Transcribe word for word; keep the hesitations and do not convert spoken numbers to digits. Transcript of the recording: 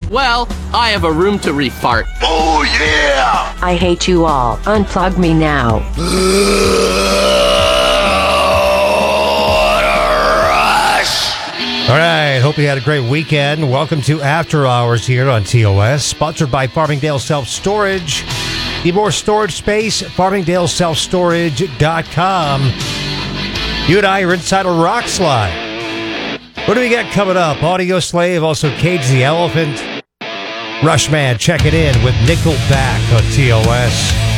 Well, I have a room to refart. Oh, yeah! I hate you all. Unplug me now. What a rush! All right, hope you had a great weekend. Welcome to After Hours here on T O S, sponsored by Farmingdale Self-Storage. Need more storage space? farmingdale self storage dot com. You and I are inside a rock slide. What do we got coming up? Audio Slave, also Cage the Elephant. Rushman checking in with Nickelback on T O S.